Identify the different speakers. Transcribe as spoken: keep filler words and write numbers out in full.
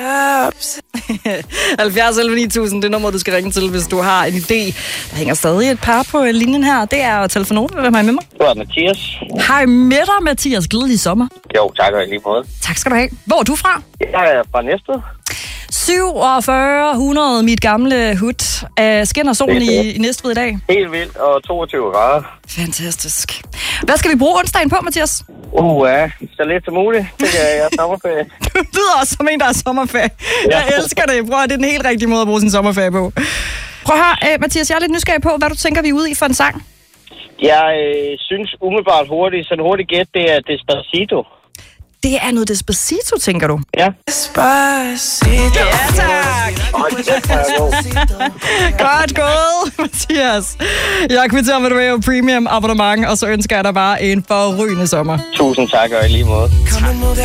Speaker 1: halvfjerds elleve ni tusind, det er nummer, du skal ringe til, hvis du har en idé. Der hænger stadig et par på linjen her. Det er telefonen. Hvem har I med mig?
Speaker 2: Det var Mathias.
Speaker 1: Hej med dig, Mathias. Glædelig sommer.
Speaker 2: Jo, tak og i lige måde.
Speaker 1: Tak skal du have. Hvor er du fra?
Speaker 2: Jeg er fra Næstved.
Speaker 1: syvogfyrre hundrede, mit gamle hud. Uh, skinner solen i, i Næstved i dag?
Speaker 2: Helt vildt, og toogtyve grader.
Speaker 1: Fantastisk. Hvad skal vi bruge onsdagen på, Mathias?
Speaker 2: Uh, ja. Så lidt som muligt. Det er jeg sommerferie.
Speaker 1: Du lyder også som en, der er sommerferie.
Speaker 2: Ja.
Speaker 1: Jeg elsker det. Prøv at det er den helt rigtige måde at bruge sin sommerferie på. Prøv at høre, uh, Mathias, jeg er lidt nysgerrig på, hvad du tænker, vi er ude i for en sang?
Speaker 2: Jeg øh, synes umiddelbart hurtigt, sådan hurtigt gæt, det er Despacito.
Speaker 1: Det er noget Despacito, tænker du?
Speaker 2: Ja.
Speaker 1: Despacito. Ja, tak. Godt gået, Mathias. Jeg kvitterer med, at du er jo premium abonnement, og så ønsker jeg dig bare en forrygende sommer.
Speaker 2: Tusind tak og i lige måde.